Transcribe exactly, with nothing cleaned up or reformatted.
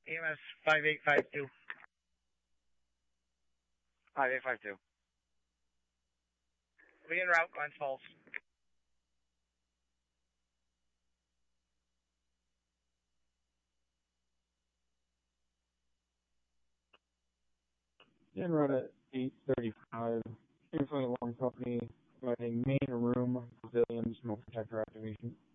E M S five eight five two. five eight five two. We en route, Glens Falls. En route at eight thirty-five. Info Alarm Company providing main room pavilion smoke detector activation.